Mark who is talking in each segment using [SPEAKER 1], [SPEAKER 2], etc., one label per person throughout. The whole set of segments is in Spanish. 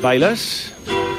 [SPEAKER 1] ¿Bailas?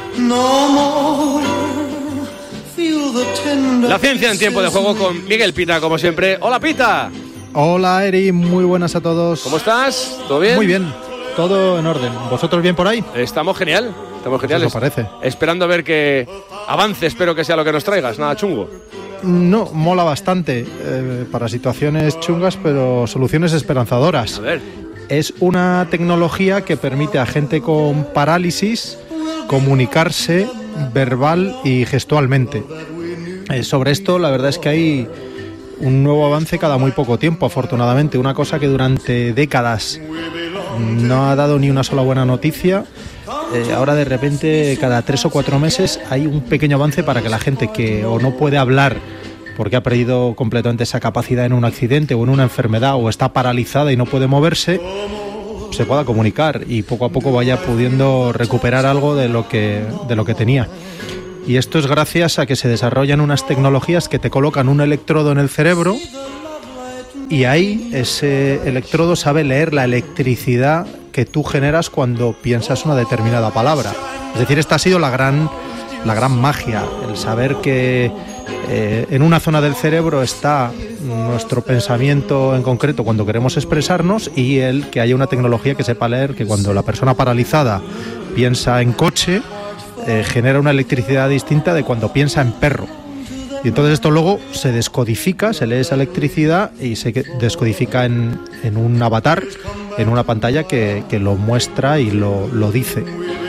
[SPEAKER 1] La ciencia en tiempo de juego con Miguel Pita, como siempre. ¡Hola, Pita!
[SPEAKER 2] Hola, Eri, muy buenas a todos.
[SPEAKER 1] ¿Cómo estás? ¿Todo bien?
[SPEAKER 2] Muy bien, todo en orden. ¿Vosotros bien por ahí?
[SPEAKER 1] Estamos genial,
[SPEAKER 2] Eso parece.
[SPEAKER 1] Esperando a ver que avance, espero que sea lo que nos traigas, nada chungo.
[SPEAKER 2] No, mola bastante, para situaciones chungas, pero soluciones esperanzadoras.
[SPEAKER 1] A ver.
[SPEAKER 2] Es una tecnología que permite a gente con parálisis comunicarse verbal y gestualmente. Sobre esto, la verdad es que hay un nuevo avance cada muy poco tiempo, afortunadamente. Una cosa que durante décadas no ha dado ni una sola buena noticia. Ahora de repente cada 3 o 4 meses hay un pequeño avance para que la gente que o no puede hablar porque ha perdido completamente esa capacidad en un accidente o en una enfermedad o está paralizada y no puede moverse, se pueda comunicar y poco a poco vaya pudiendo recuperar algo de lo que tenía. Y esto es gracias a que se desarrollan unas tecnologías que te colocan un electrodo en el cerebro y ahí ese electrodo sabe leer la electricidad que tú generas cuando piensas una determinada palabra. Es decir, esta ha sido la gran magia, el saber que en una zona del cerebro está nuestro pensamiento en concreto cuando queremos expresarnos y el que haya una tecnología que sepa leer que cuando la persona paralizada piensa en coche, genera una electricidad distinta de cuando piensa en perro. Y entonces esto luego se descodifica, se lee esa electricidad y se descodifica en un avatar, en una pantalla que lo muestra y lo dice.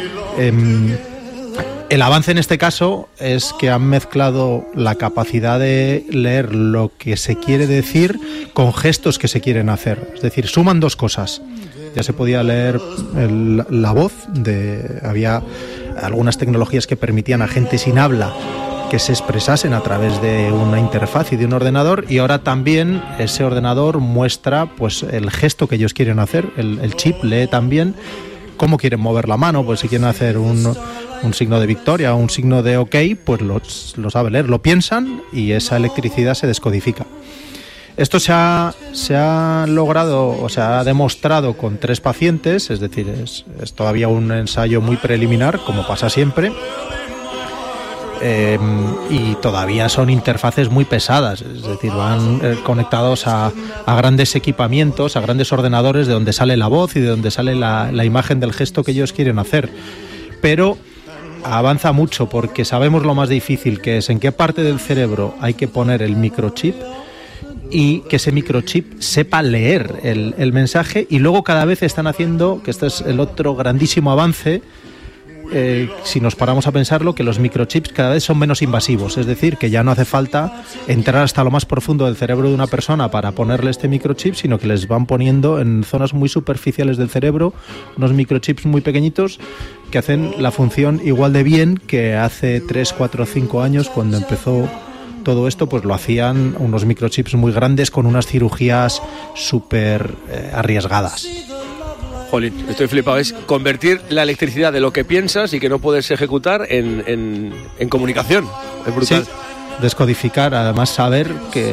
[SPEAKER 2] El avance en este caso es que han mezclado la capacidad de leer lo que se quiere decir con gestos que se quieren hacer. Es decir, suman dos cosas. Ya se podía leer la voz, había algunas tecnologías que permitían a gente sin habla que se expresasen a través de una interfaz y de un ordenador, y ahora también ese ordenador muestra pues el gesto que ellos quieren hacer. El chip lee también cómo quieren mover la mano, pues si quieren hacer un signo de victoria o un signo de OK, pues lo sabe leer, lo piensan y esa electricidad se descodifica. Esto se ha logrado, o se ha demostrado con 3 pacientes, es decir, es todavía un ensayo muy preliminar, como pasa siempre, y todavía son interfaces muy pesadas, es decir, van conectados a grandes equipamientos, a grandes ordenadores de donde sale la voz y de donde sale la imagen del gesto que ellos quieren hacer. Pero avanza mucho porque sabemos lo más difícil que es, en qué parte del cerebro hay que poner el microchip y que ese microchip sepa leer el mensaje, y luego cada vez están haciendo, que este es el otro grandísimo avance, si nos paramos a pensarlo, que los microchips cada vez son menos invasivos, es decir, que ya no hace falta entrar hasta lo más profundo del cerebro de una persona para ponerle este microchip, sino que les van poniendo en zonas muy superficiales del cerebro unos microchips muy pequeñitos que hacen la función igual de bien que hace 3, 4, 5 años cuando empezó todo esto, pues lo hacían unos microchips muy grandes con unas cirugías súper arriesgadas.
[SPEAKER 1] Jolín, estoy flipado. Es convertir la electricidad de lo que piensas y que no puedes ejecutar en comunicación. Es brutal.
[SPEAKER 2] Sí, descodificar, además saber que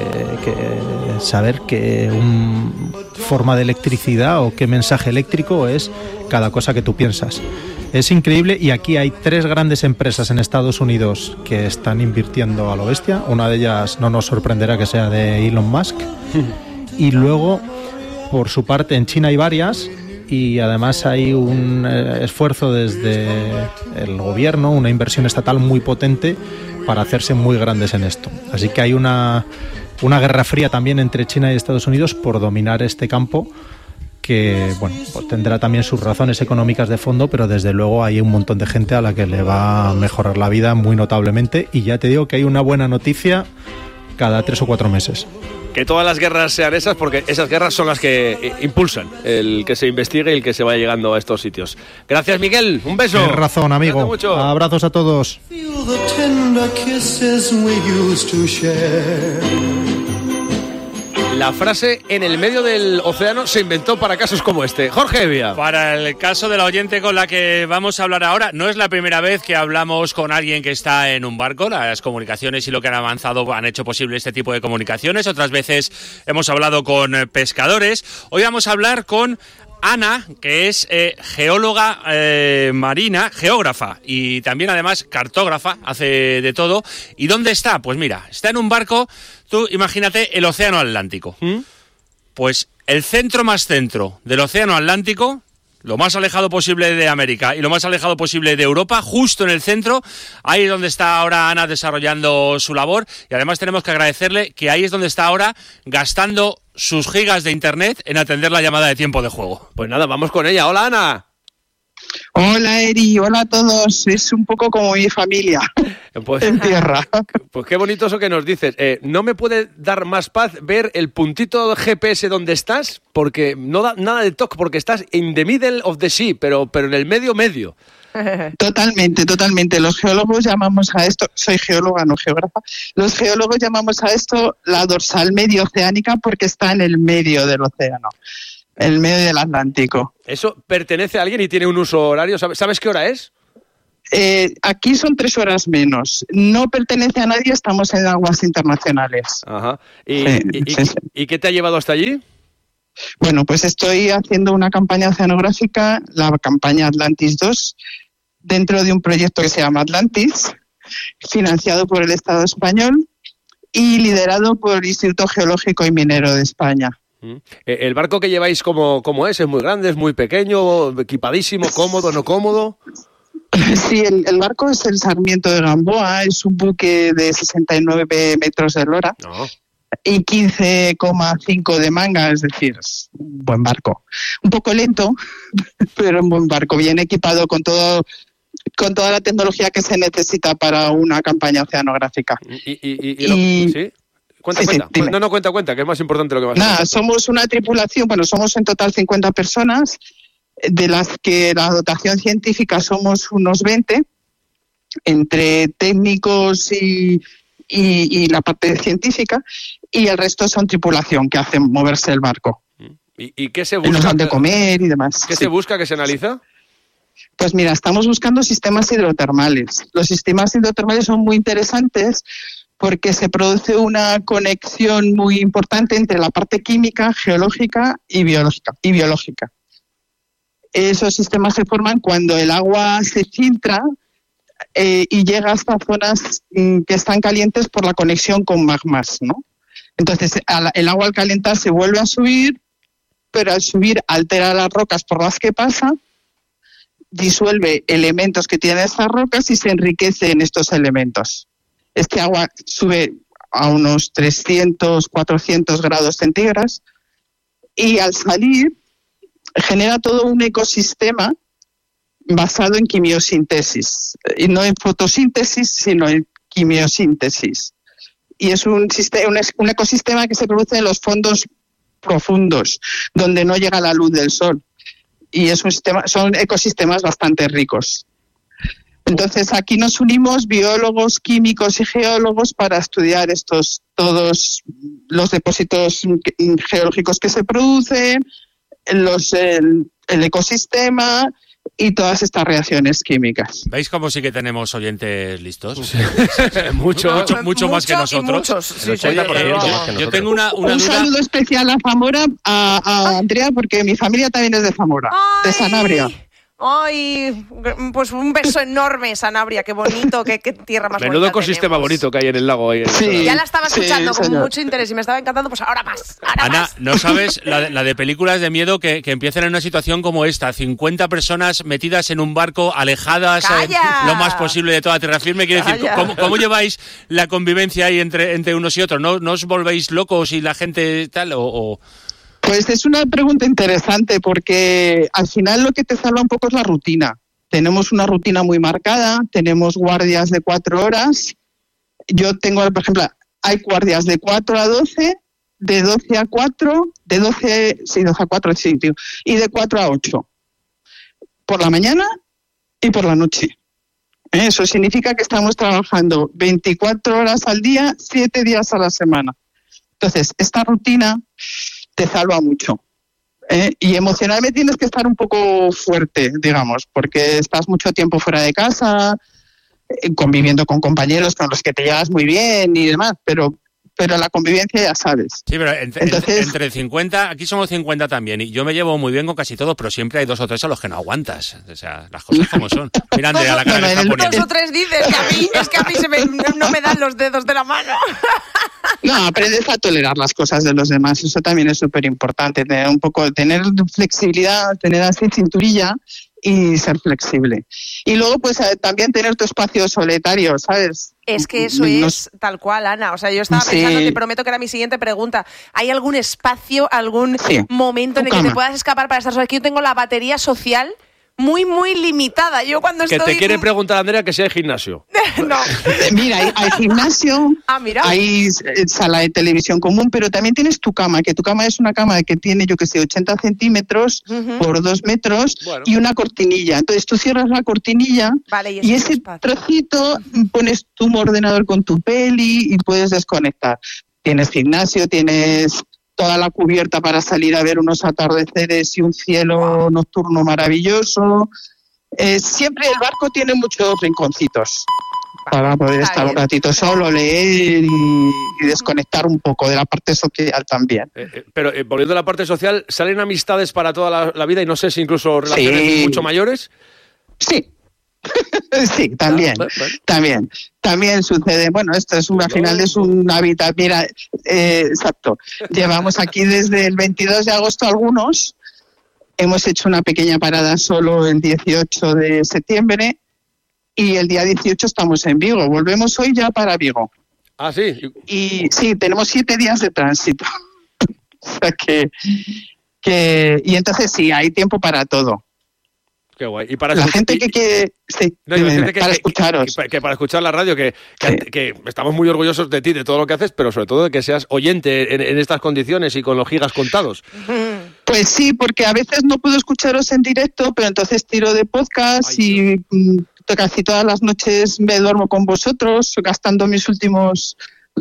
[SPEAKER 2] forma de electricidad o qué mensaje eléctrico es cada cosa que tú piensas. Es increíble, y aquí hay 3 grandes empresas en Estados Unidos que están invirtiendo a lo bestia. Una de ellas no nos sorprenderá que sea de Elon Musk. Y luego, por su parte, en China hay varias, y además hay un esfuerzo desde el gobierno, una inversión estatal muy potente para hacerse muy grandes en esto. Así que hay una guerra fría también entre China y Estados Unidos por dominar este campo, que bueno, pues tendrá también sus razones económicas de fondo, pero desde luego hay un montón de gente a la que le va a mejorar la vida muy notablemente, y ya te digo que hay una buena noticia cada 3 o 4 meses.
[SPEAKER 1] Que todas las guerras sean esas, porque esas guerras son las que impulsan el que se investigue y el que se vaya llegando a estos sitios. Gracias, Miguel, un beso.
[SPEAKER 2] Tienes razón, amigo. Abrazos a todos.
[SPEAKER 1] La frase "en el medio del océano" se inventó para casos como este. Jorge Evia.
[SPEAKER 3] Para el caso de la oyente con la que vamos a hablar ahora, no es la primera vez que hablamos con alguien que está en un barco. Las comunicaciones y lo que han avanzado han hecho posible este tipo de comunicaciones. Otras veces hemos hablado con pescadores. Hoy vamos a hablar con Ana, que es geóloga marina, geógrafa y también además cartógrafa, hace de todo. ¿Y dónde está? Pues mira, está en un barco, tú imagínate el Océano Atlántico. Pues el centro más centro del Océano Atlántico, lo más alejado posible de América y lo más alejado posible de Europa, justo en el centro, ahí es donde está ahora Ana desarrollando su labor, y además tenemos que agradecerle que ahí es donde está ahora gastando sus gigas de internet en atender la llamada de tiempo de juego.
[SPEAKER 1] Pues nada, vamos con ella. Hola, Ana.
[SPEAKER 4] Hola, Eri, hola a todos. Es un poco como mi familia
[SPEAKER 1] Pues,
[SPEAKER 4] en tierra.
[SPEAKER 1] pues qué bonito eso que nos dices. ¿No me puede dar más paz ver el puntito de GPS donde estás? Porque no da nada de toque, porque estás in the middle of the sea, pero en el medio.
[SPEAKER 4] Totalmente. Los geólogos llamamos a esto, soy geóloga, no geógrafa, los geólogos llamamos a esto la dorsal medio oceánica porque está en el medio del océano, en el medio del Atlántico.
[SPEAKER 1] ¿Eso pertenece a alguien y tiene un uso horario? ¿Sabes qué hora es?
[SPEAKER 4] Aquí son 3 horas menos. No pertenece a nadie, estamos en aguas internacionales.
[SPEAKER 1] Ajá.
[SPEAKER 4] Sí.
[SPEAKER 1] ¿Y qué te ha llevado hasta allí?
[SPEAKER 4] Bueno, pues estoy haciendo una campaña oceanográfica, la campaña Atlantis 2, dentro de un proyecto que se llama Atlantis, financiado por el Estado español y liderado por el Instituto Geológico y Minero de España.
[SPEAKER 1] ¿El barco que lleváis cómo es? ¿Es muy grande, es muy pequeño, equipadísimo, cómodo, no cómodo?
[SPEAKER 4] Sí, el barco es el Sarmiento de Gamboa, es un buque de 69 metros de lora.
[SPEAKER 1] No.
[SPEAKER 4] Y 15,5 de manga, es decir, es un buen barco. Un poco lento, pero un buen barco, bien equipado con toda la tecnología que se necesita para una campaña oceanográfica.
[SPEAKER 1] ¿Sí? Cuenta.
[SPEAKER 4] Dime.
[SPEAKER 1] No, cuenta, que es más importante lo que vas a
[SPEAKER 4] Nada,
[SPEAKER 1] contar.
[SPEAKER 4] somos una tripulación, somos en total 50 personas, de las que la dotación científica somos unos 20, entre técnicos y la parte científica, y el resto son tripulación que hacen moverse el barco.
[SPEAKER 1] ¿Y qué se
[SPEAKER 4] Nos
[SPEAKER 1] busca?
[SPEAKER 4] dan de comer y demás.
[SPEAKER 1] ¿Qué se busca, qué se analiza?
[SPEAKER 4] Pues mira, estamos buscando sistemas hidrotermales. Los sistemas hidrotermales son muy interesantes porque se produce una conexión muy importante entre la parte química, geológica y biológica. Esos sistemas se forman cuando el agua se filtra y llega hasta zonas que están calientes por la conexión con magmas, ¿no? Entonces, el agua al calentar se vuelve a subir, pero al subir altera las rocas por las que pasa, disuelve elementos que tienen estas rocas y se enriquece en estos elementos. Este agua sube a unos 300, 400 grados centígrados y al salir genera todo un ecosistema basado en quimiosíntesis, y no en fotosíntesis, sino en quimiosíntesis. Y es un ecosistema que se produce en los fondos profundos, donde no llega la luz del sol. Y son ecosistemas bastante ricos. Entonces aquí nos unimos biólogos, químicos y geólogos para estudiar todos los depósitos geológicos que se producen, el ecosistema y todas estas reacciones químicas.
[SPEAKER 3] ¿Veis cómo sí que tenemos oyentes listos?
[SPEAKER 1] Sí. mucho más que nosotros.
[SPEAKER 5] Muchos, sí,
[SPEAKER 1] El 80%
[SPEAKER 5] desde luego.
[SPEAKER 1] más que nosotros.
[SPEAKER 3] Yo tengo una
[SPEAKER 4] Un
[SPEAKER 3] duda.
[SPEAKER 4] saludo especial a Zamora, a Andrea, porque mi familia también es de Zamora, de Sanabria.
[SPEAKER 5] Ay, pues un beso enorme, Sanabria, qué bonito, qué tierra más bonita.
[SPEAKER 1] Menudo ecosistema
[SPEAKER 5] tenemos.
[SPEAKER 1] bonito que hay en el lago. Ahí en
[SPEAKER 4] Sí.
[SPEAKER 5] Ya la estaba escuchando
[SPEAKER 4] Sí,
[SPEAKER 5] con
[SPEAKER 4] señor.
[SPEAKER 5] mucho interés y me estaba encantando, pues ahora más.
[SPEAKER 3] Ana, no sabes la de películas de miedo que empiezan en una situación como esta, 50 personas metidas en un barco, alejadas
[SPEAKER 5] ¡Calla!
[SPEAKER 3] lo más posible de toda tierra firme. Quiero decir,
[SPEAKER 5] ¡Calla!
[SPEAKER 3] ¿cómo lleváis la convivencia ahí entre unos y otros? ¿No os volvéis locos y la gente tal o...?
[SPEAKER 4] Pues es una pregunta interesante porque al final lo que te salva un poco es la rutina. Tenemos una rutina muy marcada, tenemos guardias de 4 horas. Yo tengo, por ejemplo, hay guardias de 4 a 12, de 12 a 4, de 12 a 4, sí, tío, y de 4 a 8. Por la mañana y por la noche. Eso significa que estamos trabajando 24 horas al día, 7 días a la semana. Entonces, esta rutina te salva mucho. Y emocionalmente tienes que estar un poco fuerte, digamos, porque estás mucho tiempo fuera de casa, conviviendo con compañeros con los que te llevas muy bien y demás, pero pero la convivencia ya sabes.
[SPEAKER 3] Sí, pero
[SPEAKER 4] Entonces,
[SPEAKER 3] entre 50, aquí somos 50 también, y yo me llevo muy bien con casi todos, pero siempre hay 2 o 3 a los que no aguantas. O sea, las cosas como son. Mira, Andrea, la cara que está poniendo.
[SPEAKER 5] 2 o 3 dices que a mí no me dan los dedos de la mano.
[SPEAKER 4] No, aprendes a tolerar las cosas de los demás, eso también es súper importante, tener flexibilidad, tener así cinturilla y ser flexible. Y luego, pues también tener tu espacio solitario, ¿sabes?
[SPEAKER 5] Es que eso es tal cual, Ana. O sea, yo estaba pensando, te prometo que era mi siguiente pregunta. ¿Hay algún espacio, algún momento en el que te puedas escapar para estar sola? Aquí yo tengo la batería social muy, muy limitada. Yo cuando
[SPEAKER 1] que
[SPEAKER 5] estoy...
[SPEAKER 1] te quiere preguntar, Andrea, que si hay gimnasio.
[SPEAKER 5] No.
[SPEAKER 4] Mira, hay gimnasio,
[SPEAKER 5] mira.
[SPEAKER 4] hay sala de televisión común, pero también tienes tu cama, que tu cama es una cama que tiene, yo que sé, 80 centímetros por 2 metros y una cortinilla. Entonces tú cierras la cortinilla y ese trocito pones tu ordenador con tu peli y puedes desconectar. Tienes gimnasio, tienes toda la cubierta para salir a ver unos atardeceres y un cielo nocturno maravilloso. Siempre el barco tiene muchos rinconcitos para poder estar un ratito solo, leer y desconectar un poco de la parte social también.
[SPEAKER 1] Pero volviendo a la parte social, ¿salen amistades para toda la vida y no sé si incluso relaciones mucho mayores?
[SPEAKER 4] Sí. Sí, también sucede. Bueno, esto es al final es un hábitat. Mira, exacto. Llevamos aquí desde el 22 de agosto algunos. Hemos hecho una pequeña parada solo el 18 de septiembre y el día 18 estamos en Vigo. Volvemos hoy ya para Vigo.
[SPEAKER 1] Ah, sí.
[SPEAKER 4] Y sí, tenemos 7 días de tránsito. O sea y entonces sí, hay tiempo para todo.
[SPEAKER 1] Qué guay. Y para
[SPEAKER 4] la gente que quiere... Sí, para escucharos.
[SPEAKER 1] Que para escuchar la radio, que estamos muy orgullosos de ti, de todo lo que haces, pero sobre todo de que seas oyente en estas condiciones y con los gigas contados.
[SPEAKER 4] Pues sí, porque a veces no puedo escucharos en directo, pero entonces tiro de podcast y casi todas las noches me duermo con vosotros, gastando mis últimos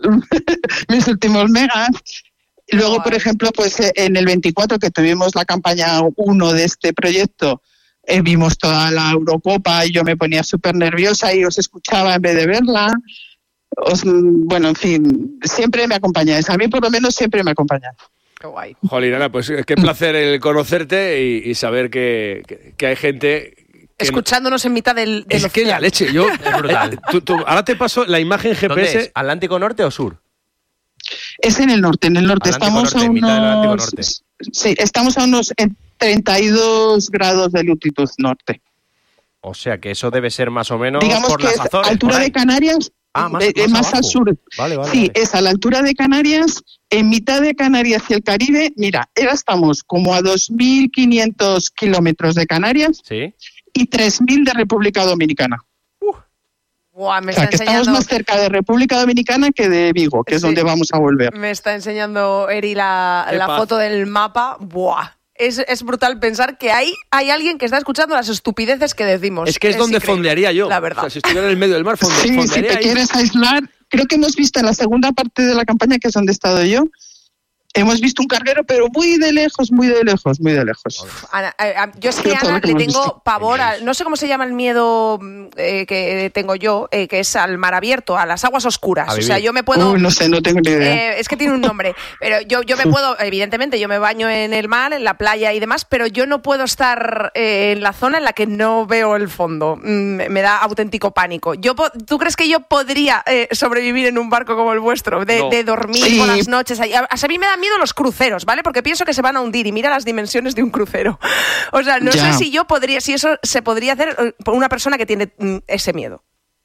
[SPEAKER 4] megas. Luego, por ejemplo, pues en el 24, que tuvimos la campaña 1 de este proyecto, vimos toda la Eurocopa y yo me ponía súper nerviosa y os escuchaba en vez de verla. Bueno, en fin, siempre me acompañáis. A mí, por lo menos, siempre me acompañáis.
[SPEAKER 5] Qué guay.
[SPEAKER 1] Jolín, Ana, pues qué placer el conocerte y saber que hay gente...
[SPEAKER 5] escuchándonos en mitad del
[SPEAKER 1] es que la leche, yo...
[SPEAKER 6] Es brutal.
[SPEAKER 1] Ahora te paso la imagen GPS...
[SPEAKER 6] ¿Dónde es? ¿Atlántico Norte o Sur?
[SPEAKER 4] Es en el norte, estamos
[SPEAKER 6] norte,
[SPEAKER 4] a
[SPEAKER 6] mitad del Atlántico
[SPEAKER 4] unos...
[SPEAKER 6] Norte.
[SPEAKER 4] Sí, estamos a unos 32 grados de latitud norte.
[SPEAKER 6] O sea que eso debe ser más o menos
[SPEAKER 4] digamos
[SPEAKER 6] por
[SPEAKER 4] que
[SPEAKER 6] las
[SPEAKER 4] es
[SPEAKER 6] Azores.
[SPEAKER 4] Altura de Canarias, más al sur.
[SPEAKER 6] Vale,
[SPEAKER 4] sí, es a la altura de Canarias, en mitad de Canarias y el Caribe. Mira, estamos como a 2.500 kilómetros de Canarias y 3.000 de República Dominicana.
[SPEAKER 5] Me
[SPEAKER 4] o sea, que estamos más cerca de República Dominicana que de Vigo, que es donde vamos a volver.
[SPEAKER 5] Me está enseñando Eri la foto del mapa. ¡Buah! Es brutal pensar que hay alguien que está escuchando las estupideces que decimos.
[SPEAKER 1] Es que es donde
[SPEAKER 5] increíble,
[SPEAKER 1] fondearía yo.
[SPEAKER 5] La verdad.
[SPEAKER 1] O sea, si estuviera en el medio del mar, fondearía
[SPEAKER 4] si te quieres aislar, creo que hemos visto en la segunda parte de la campaña, que es donde he estado yo, hemos visto un carguero, pero muy de lejos.
[SPEAKER 5] Ana, yo es que Ana le tengo pavor no sé cómo se llama el miedo que tengo yo, que es al mar abierto, a las aguas oscuras. O sea, yo me puedo...
[SPEAKER 4] no sé, no tengo ni idea.
[SPEAKER 5] Es que tiene un nombre. Pero yo me puedo, evidentemente, yo me baño en el mar, en la playa y demás, pero yo no puedo estar en la zona en la que no veo el fondo. Me da auténtico pánico. ¿Tú crees que yo podría sobrevivir en un barco como el vuestro? De dormir por las noches. A mí me da miedo los cruceros, ¿vale? Porque pienso que se van a hundir y mira las dimensiones de un crucero. O sea, no sé si eso se podría hacer por una persona que tiene ese miedo.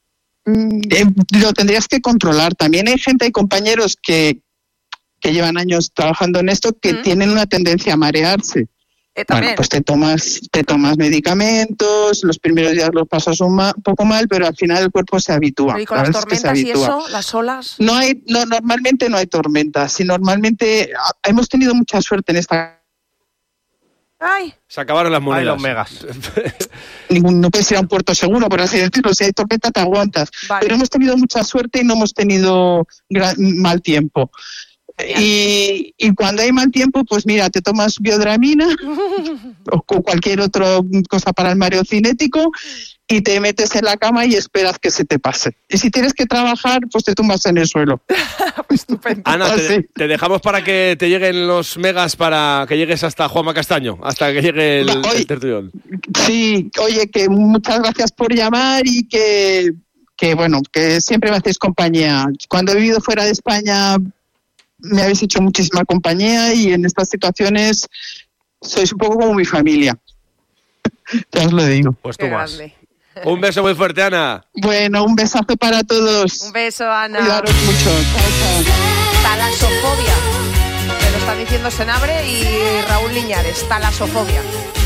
[SPEAKER 4] Lo tendrías que controlar. También hay compañeros que llevan años trabajando en esto que tienen una tendencia a marearse. Bueno, pues te tomas medicamentos, los primeros días los pasas un poco mal, pero al final el cuerpo se habitúa.
[SPEAKER 5] ¿Y con las tormentas y eso, las olas?
[SPEAKER 4] Normalmente no hay tormentas. Y normalmente hemos tenido mucha suerte en esta...
[SPEAKER 5] ¡Ay!
[SPEAKER 1] Se acabaron las monedas.
[SPEAKER 6] Los megas.
[SPEAKER 4] No puedes ir a un puerto seguro, por así decirlo. Si hay tormenta te aguantas. Vale. Pero hemos tenido mucha suerte y no hemos tenido mal tiempo. Y cuando hay mal tiempo, pues mira, te tomas biodramina o cualquier otra cosa para el mareo cinético y te metes en la cama y esperas que se te pase. Y si tienes que trabajar, pues te tumbas en el suelo.
[SPEAKER 5] Estupendo.
[SPEAKER 1] Ana,
[SPEAKER 4] Sí.
[SPEAKER 1] te dejamos para que te lleguen los megas para que llegues hasta Juanma Castaño, hasta que llegue el tertulión.
[SPEAKER 4] Sí, oye, que muchas gracias por llamar y que bueno, que siempre me hacéis compañía. Cuando he vivido fuera de España me habéis hecho muchísima compañía y en estas situaciones sois un poco como mi familia. Ya os lo digo.
[SPEAKER 6] Pues
[SPEAKER 5] Qué
[SPEAKER 6] tú más.
[SPEAKER 5] grande.
[SPEAKER 1] Un beso muy fuerte, Ana.
[SPEAKER 4] Bueno, un besazo para todos.
[SPEAKER 5] Un beso, Ana.
[SPEAKER 4] Cuidaros mucho. Chao, chao.
[SPEAKER 5] Talasofobia. Me lo están diciendo Senabre y Raúl Liñares. Talasofobia.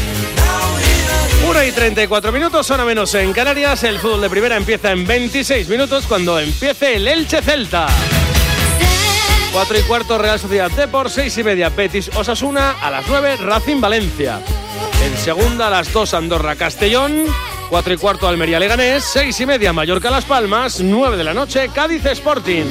[SPEAKER 1] 1:34, hora menos en Canarias. El fútbol de primera empieza en 26 minutos cuando empiece el Elche Celta. 4:15 Real Sociedad Depor, 6:30 Betis Osasuna, a las 9 Racing Valencia. En segunda a las 2 Andorra Castellón, 4:15 Almería Leganés, 6:30 Mallorca Las Palmas, 9 de la noche Cádiz Sporting.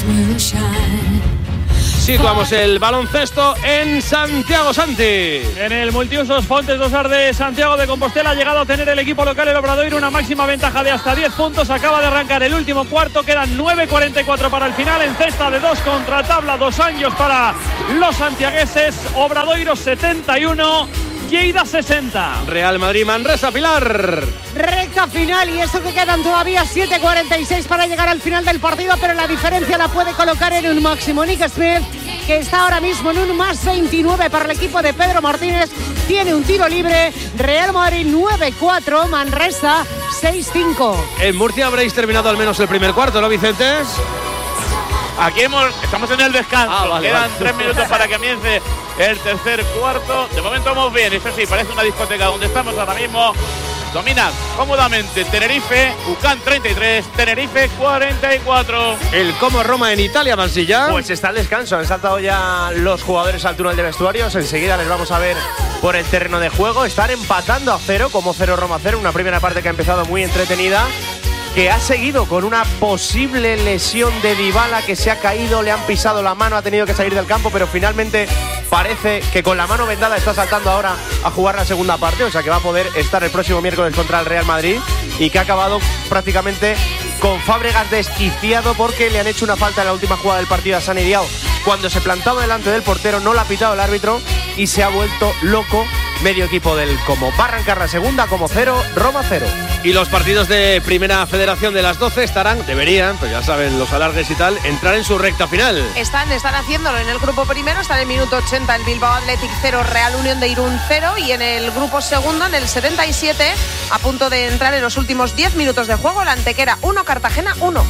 [SPEAKER 1] Situamos el baloncesto en Santiago, Santi.
[SPEAKER 7] En el multiusos Fontes Dosar de Santiago de Compostela ha llegado a tener el equipo local, el Obradoiro, una máxima ventaja de hasta 10 puntos. Acaba de arrancar el último cuarto, quedan 9:44 para el final. En cesta de 2 contra tabla, 2 años para los santiagueses. Obradoiro 71, Lleida 60.
[SPEAKER 1] Real Madrid Manresa, Pilar.
[SPEAKER 8] Recta final y eso que quedan todavía 7:46 para llegar al final del partido, pero la diferencia la puede colocar en un máximo Nick Smith, que está ahora mismo en un más 29 para el equipo de Pedro Martínez. Tiene un tiro libre. Real Madrid 9-4, Manresa 6-5.
[SPEAKER 1] En Murcia habréis terminado al menos el primer cuarto, ¿no, Vicente?
[SPEAKER 9] Aquí estamos en el descanso. Quedan 3 minutos para que comience el tercer cuarto. De momento vamos bien, eso sí, parece una discoteca donde estamos ahora mismo. Domina cómodamente Tenerife, UCAN 33, Tenerife 44.
[SPEAKER 1] El Como Roma en Italia, Mansilla.
[SPEAKER 6] Pues está el descanso, han saltado ya los jugadores al túnel de vestuarios. Enseguida les vamos a ver por el terreno de juego. Están empatando a 0, como 0 Roma 0. Una primera parte que ha empezado muy entretenida, que ha seguido con una posible lesión de Dybala, que se ha caído, le han pisado la mano, ha tenido que salir del campo, pero finalmente parece que con la mano vendada está saltando ahora a jugar la segunda parte, o sea que va a poder estar el próximo miércoles contra el Real Madrid, y que ha acabado prácticamente con Fábregas desquiciado porque le han hecho una falta en la última jugada del partido a Sani Diao. Cuando se plantaba delante del portero no la ha pitado el árbitro y se ha vuelto loco medio equipo del Como. Va a arrancar la segunda como 0, Roma 0.
[SPEAKER 1] Y los partidos de Primera Federación de las 12 deberían, pues ya saben, los alargues y tal, entrar en su recta final.
[SPEAKER 5] Están haciéndolo en el grupo primero, está en el minuto 80 el Bilbao Athletic 0, Real Unión de Irún 0, y en el grupo segundo, en el 77, a punto de entrar en los últimos 10 minutos de juego, la Antequera 1, Cartagena 1.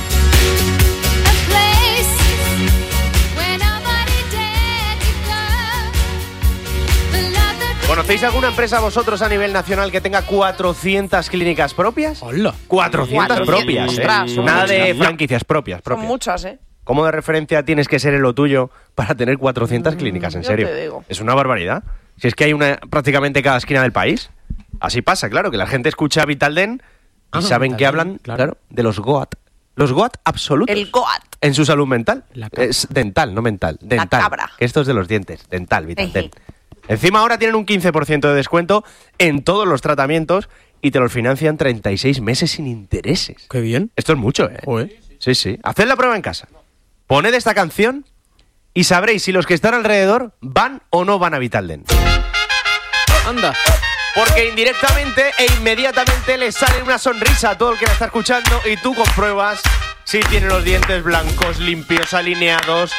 [SPEAKER 6] ¿Conocéis alguna empresa vosotros a nivel nacional que tenga 400 clínicas propias?
[SPEAKER 3] ¡Hola!
[SPEAKER 6] 400 propias,
[SPEAKER 5] Ostras, son
[SPEAKER 6] Nada de
[SPEAKER 5] muchas.
[SPEAKER 6] franquicias propias.
[SPEAKER 5] Son muchas, ¿eh?
[SPEAKER 6] ¿Cómo de referencia tienes que ser en lo tuyo para tener 400 clínicas? En
[SPEAKER 5] yo
[SPEAKER 6] serio.
[SPEAKER 5] te digo.
[SPEAKER 6] Es una barbaridad. Si es que hay una prácticamente cada esquina del país. Así pasa, claro, que la gente escucha Vitalden y saben que hablan, claro, de los GOAT. Los GOAT absolutos.
[SPEAKER 5] El GOAT.
[SPEAKER 6] En su salud mental. Es dental, no mental. Dental.
[SPEAKER 5] cabra.
[SPEAKER 6] Que esto es de los dientes. Dental, Vitalden. Encima ahora tienen un 15% de descuento en todos los tratamientos y te los financian 36 meses sin intereses.
[SPEAKER 3] ¡Qué bien!
[SPEAKER 6] Esto es mucho, ¿eh?
[SPEAKER 3] Joder.
[SPEAKER 6] Sí, sí. Haced la prueba en casa. Poned esta canción y sabréis si los que están alrededor van o no van a Vitalden.
[SPEAKER 1] Anda.
[SPEAKER 6] Porque indirectamente e inmediatamente le sale una sonrisa a todo el que la está escuchando y tú compruebas si tiene los dientes blancos, limpios, alineados,